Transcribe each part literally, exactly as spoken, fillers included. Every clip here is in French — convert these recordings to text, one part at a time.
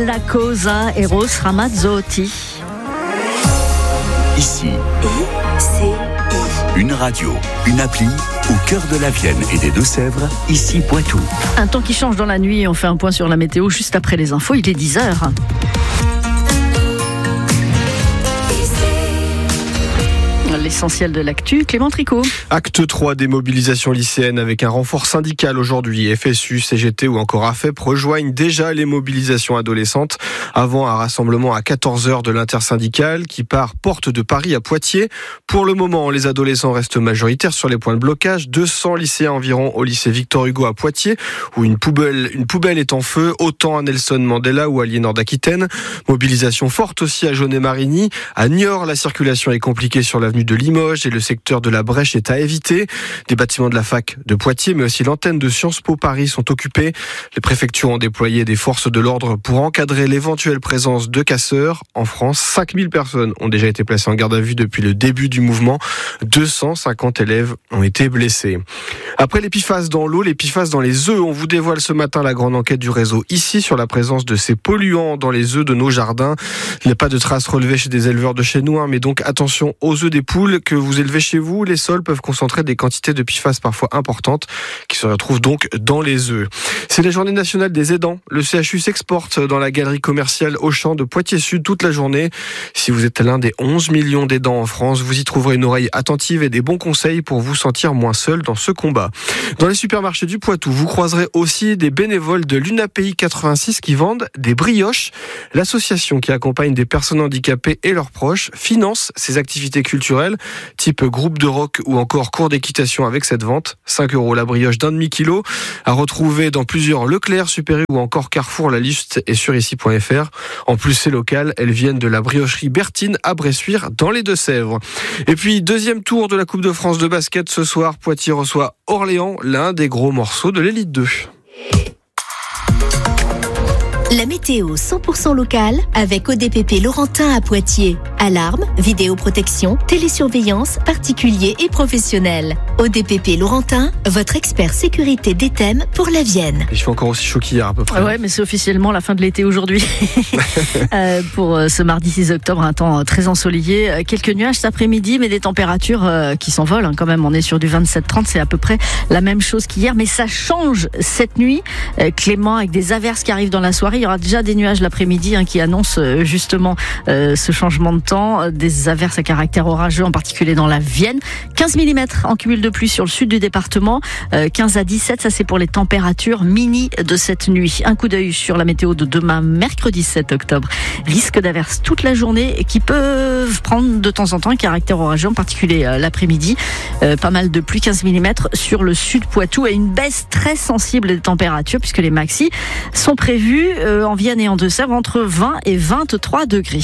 Bella cosa Eros Ramazzotti. Ici, I C I. une radio, une appli au cœur de la Vienne et des Deux-Sèvres, ici Poitou. Un temps qui change dans la nuit, on fait un point sur la météo juste après les infos, il est dix heures. L'essentiel de l'actu, Clément Tricot. Acte trois des mobilisations lycéennes avec un renfort syndical aujourd'hui. F S U, C G T ou encore A F E P rejoignent déjà les mobilisations adolescentes avant un rassemblement à quatorze heures de l'intersyndicale qui part porte de Paris à Poitiers. Pour le moment, les adolescents restent majoritaires sur les points de blocage. deux cents lycéens environ au lycée Victor Hugo à Poitiers où une poubelle, une poubelle est en feu, autant à Nelson Mandela ou à Aliénor d'Aquitaine. Mobilisation forte aussi à Jaunet-Marigny. À Niort, la circulation est compliquée sur l'avenue de Limoges et le secteur de la Brèche est à éviter. Des bâtiments de la fac de Poitiers, mais aussi l'antenne de Sciences Po Paris sont occupés. Les préfectures ont déployé des forces de l'ordre pour encadrer l'éventuelle présence de casseurs. En France, cinq mille personnes ont déjà été placées en garde à vue depuis le début du mouvement. deux cent cinquante élèves ont été blessés. Après les P F A S dans l'eau, les P F A S dans les œufs, on vous dévoile ce matin la grande enquête du réseau ici sur la présence de ces polluants dans les œufs de nos jardins. Il n'y a pas de traces relevées chez des éleveurs de chez nous, hein, mais donc attention aux œufs des poules que vous élevez chez vous. Les sols peuvent concentrer des quantités de P F A S parfois importantes qui se retrouvent donc dans les œufs. C'est la journée nationale des aidants. Le C H U s'exporte dans la galerie commerciale Auchan de Poitiers-Sud toute la journée. Si vous êtes l'un des onze millions d'aidants en France, vous y trouverez une oreille attentive et des bons conseils pour vous sentir moins seul dans ce combat. Dans les supermarchés du Poitou, vous croiserez aussi des bénévoles de l'U N A P I quatre-vingt-six qui vendent des brioches. L'association qui accompagne des personnes handicapées et leurs proches finance ces activités culturelles, type groupe de rock ou encore cours d'équitation avec cette vente. cinq euros la brioche d'un demi-kilo. À retrouver dans plusieurs Leclerc, Super U ou encore Carrefour. La liste est sur ici point f r. En plus, c'est local. Elles viennent de la briocherie Bertine à Bressuire dans les Deux-Sèvres. Et puis, deuxième tour de la Coupe de France de basket ce soir. Poitiers reçoit Orléans, l'un des gros morceaux de l'élite deux. La météo cent pour cent locale avec O D P P Laurentin à Poitiers. Alarme, vidéoprotection, télésurveillance, particuliers et professionnels. O D P P Laurentin, votre expert sécurité D T E M pour la Vienne. Il fait encore aussi chaud qu'hier à peu près. Ouais, mais c'est officiellement la fin de l'été aujourd'hui. euh, pour ce mardi six octobre, un temps très ensoleillé. Quelques nuages cet après-midi, mais des températures euh, qui s'envolent hein, quand même. On est sur du vingt-sept trente, c'est à peu près la même chose qu'hier, mais ça change cette nuit. Euh, Clément, avec des averses qui arrivent dans la soirée. Il y aura déjà des nuages l'après-midi hein, qui annoncent euh, justement euh, ce changement de temps. Euh, des averses à caractère orageux, en particulier dans la Vienne. quinze millimètres en cumul de pluie sur le sud du département. Euh, quinze à dix-sept, ça c'est pour les températures mini de cette nuit. Un coup d'œil sur la météo de demain, mercredi sept octobre. Risque d'averses toute la journée qui peuvent prendre de temps en temps un caractère orageux, en particulier euh, l'après-midi. Euh, pas mal de pluie, quinze millimètres sur le sud Poitou et une baisse très sensible des températures puisque les maxis sont prévus euh, en Vienne et en Deux-Sèvres entre vingt et vingt-trois degrés.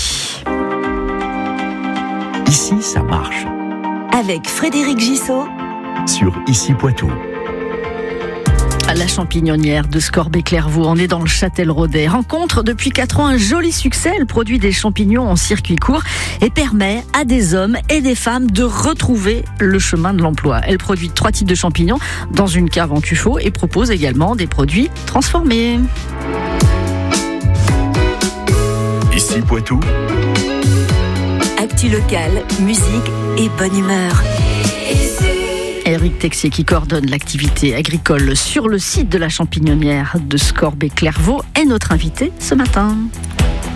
Ici, ça marche. Avec Frédéric Gissot Sur Ici Poitou. À la champignonnière de Scorbé-Clairvaux, on est dans le Châtelleraudais. Rencontre depuis quatre ans un joli succès. Elle produit des champignons en circuit court et permet à des hommes et des femmes de retrouver le chemin de l'emploi. Elle produit trois types de champignons dans une cave en tuffeau et propose également des produits transformés. Ici Poitou. Actu locale, musique et bonne humeur. Éric Texier qui coordonne l'activité agricole sur le site de la champignonnière de Scorbé-Clairvaux est notre invité ce matin.